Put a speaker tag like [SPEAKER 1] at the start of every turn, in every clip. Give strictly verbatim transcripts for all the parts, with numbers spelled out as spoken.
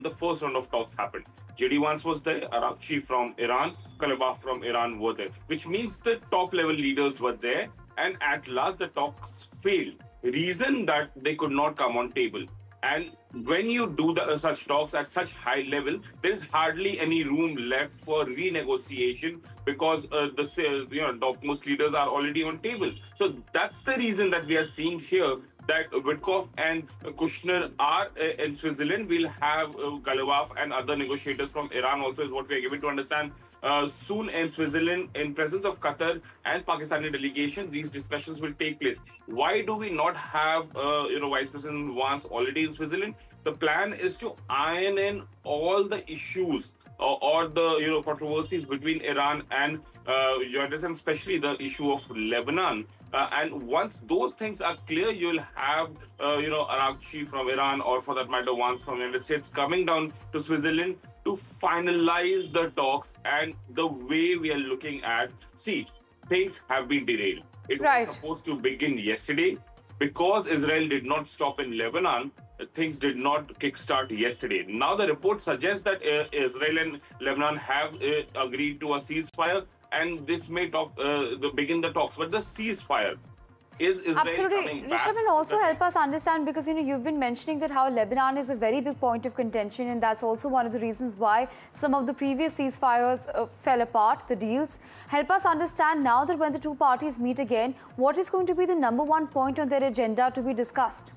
[SPEAKER 1] the first round of talks happened. J D Vance was there, Arakchi from Iran, Kalibaf from Iran were there, which means the top level leaders were there, and at last the talks failed. Reason that they could not come on table. And when you do the, uh, such talks at such high level, there is hardly any room left for renegotiation because uh, the uh, you know topmost leaders are already on table. So that's the reason that we are seeing here that Witkoff and Kushner are uh, in Switzerland. We'll have uh, Galawaf and other negotiators from Iran also is what we are given to understand. Uh, soon in Switzerland, in presence of Qatar and Pakistani delegation, these discussions will take place. Why do we not have, uh, you know, Vice President Vance already in Switzerland? The plan is to iron in all the issues or, or the, you know, controversies between Iran and uh, Jordan, especially the issue of Lebanon. Uh, and once those things are clear, you'll have, uh, you know, Arakchi from Iran, or for that matter, Vance from the United States, coming down to Switzerland to finalize the talks. And the way we are looking at, see, things have been derailed. It
[SPEAKER 2] Right.
[SPEAKER 1] was supposed to begin yesterday. Because Israel did not stop in Lebanon, things did not kickstart yesterday. Now the report suggests that uh, Israel and Lebanon have uh, agreed to a ceasefire, and this may talk, uh, the, begin the talks. But the ceasefire, is Israel
[SPEAKER 2] Absolutely.
[SPEAKER 1] coming back?
[SPEAKER 2] Rishabh, and also help us understand, because you know you've been mentioning that how Lebanon is a very big point of contention, and that's also one of the reasons why some of the previous ceasefires uh, fell apart, the deals. Help us understand now that when the two parties meet again, what is going to be the number one point on their agenda to be discussed?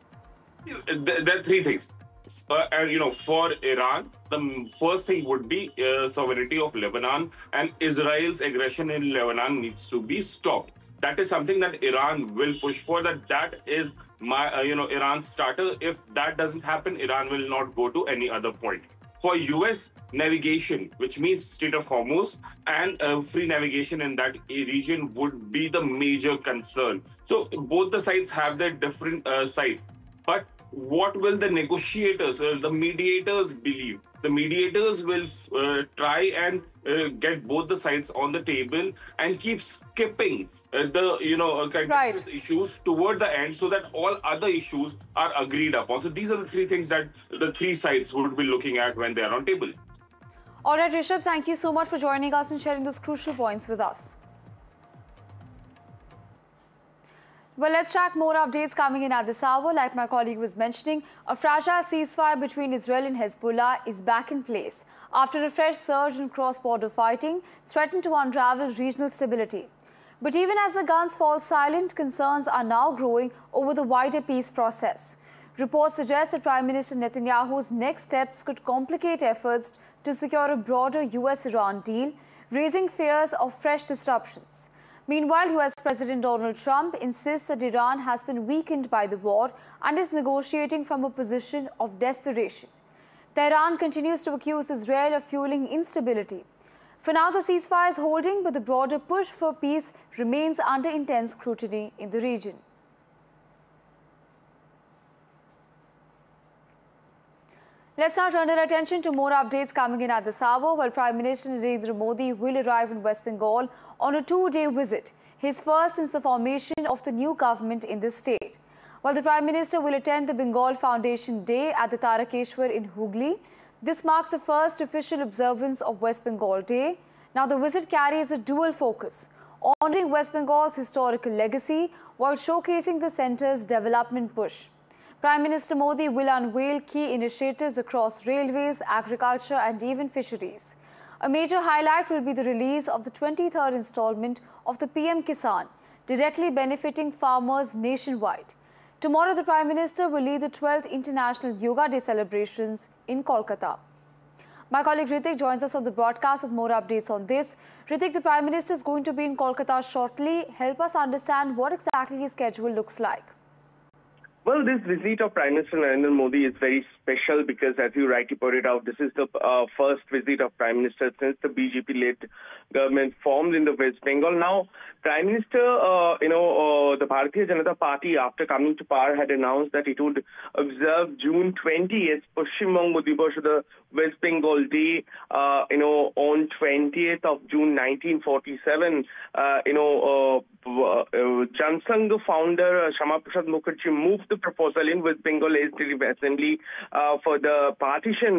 [SPEAKER 1] There, there are three things. Uh, and you know, for Iran, the first thing would be uh, sovereignty of Lebanon, and Israel's aggression in Lebanon needs to be stopped. That is something that Iran will push for. That that is my uh, you know Iran's starter. If that doesn't happen, Iran will not go to any other point. For U S, navigation, which means Strait of Hormuz, and uh, free navigation in that region would be the major concern. So both the sides have their different uh, sides, but what will the negotiators, uh, the mediators believe? The mediators will uh, try and uh, get both the sides on the table and keep skipping uh, the, you know, uh, kind
[SPEAKER 2] Right.
[SPEAKER 1] of issues toward the end so that all other issues are agreed upon. So these are the three things that the three sides would be looking at when they are on table.
[SPEAKER 2] All right, Rishabh, thank you so much for joining us and sharing those crucial points with us. Well, let's track more updates coming in at this hour. Like my colleague was mentioning, a fragile ceasefire between Israel and Hezbollah is back in place after a fresh surge in cross-border fighting threatened to unravel regional stability. But even as the guns fall silent, concerns are now growing over the wider peace process. Reports suggest that Prime Minister Netanyahu's next steps could complicate efforts to secure a broader U S Iran deal, raising fears of fresh disruptions. Meanwhile, U S President Donald Trump insists that Iran has been weakened by the war and is negotiating from a position of desperation. Tehran continues to accuse Israel of fueling instability. For now, the ceasefire is holding, but the broader push for peace remains under intense scrutiny in the region. Let's now turn our attention to more updates coming in at this hour. While Prime Minister Narendra Modi will arrive in West Bengal on a two-day visit, his first since the formation of the new government in the state. While the Prime Minister will attend the Bengal Foundation Day at the Tarakeshwar in Hooghly, this marks the first official observance of West Bengal Day. Now, the visit carries a dual focus, honouring West Bengal's historical legacy while showcasing the centre's development push. Prime Minister Modi will unveil key initiatives across railways, agriculture and even fisheries. A major highlight will be the release of the twenty-third installment of the P M Kisan, directly benefiting farmers nationwide. Tomorrow, the Prime Minister will lead the twelfth International Yoga Day celebrations in Kolkata. My colleague Ritik joins us on the broadcast with more updates on this. Ritik, the Prime Minister is going to be in Kolkata shortly. Help us understand what exactly his schedule looks like.
[SPEAKER 3] Well, this visit of Prime Minister Narendra Modi is very special because, as you rightly pointed out, this is the uh, first visit of Prime Minister since the B J P-led government formed in the West Bengal. Now, Prime Minister, uh, you know, uh, the Bharatiya Janata Party, after coming to power, had announced that it would observe June twentieth, Paschim Banga Divas, the West Bengal Day, uh, you know, on twentieth of June nineteen forty-seven. Uh, you know, uh, uh, Jansangh founder uh, Shama Prasad Mukherjee moved the proposal in West Bengal Legislative Assembly uh, for the partition